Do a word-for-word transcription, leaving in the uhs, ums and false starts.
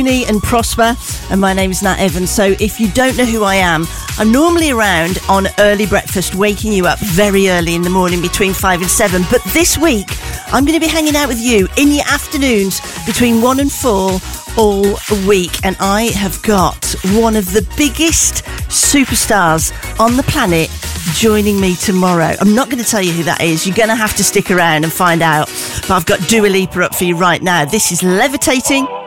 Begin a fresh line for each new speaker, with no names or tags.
and prosper, and my name is Nat Evans. So if you don't know who I am, I'm normally around on early breakfast, waking you up very early in the morning between five and seven, but this week I'm going to be hanging out with you in your afternoons between one and four all week, and I have got one of the biggest superstars on the planet joining me tomorrow. I'm not going to tell you who that is. You're going to have to stick around and find out, but I've got Dua Lipa up for you right now. This is Levitating